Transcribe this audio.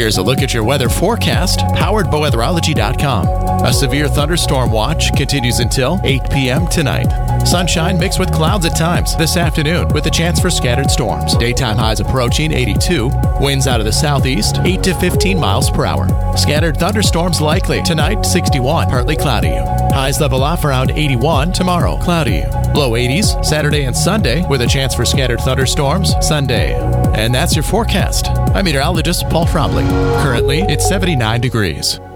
Here's a look at your weather forecast, powered by weatherology.com. A severe thunderstorm watch continues until 8 p.m. tonight. Sunshine mixed with clouds at times this afternoon with a chance for scattered storms. Daytime highs approaching 82. Winds out of the southeast, 8 to 15 miles per hour. Scattered thunderstorms likely. Tonight, 61, partly cloudy. Highs level off around 81 tomorrow, cloudy. Low 80s Saturday and Sunday with a chance for scattered thunderstorms Sunday. And that's your forecast. I'm meteorologist Paul Fromley. Currently, it's 79 degrees.